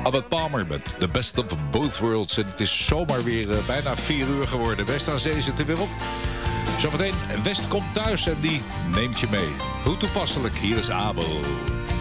Albert Palmer met The Best of Both Worlds. En het is zomaar weer bijna 4 uur geworden. West aan Zee zit er weer op. Zometeen West komt thuis en die neemt je mee. Hoe toepasselijk, hier is Abel.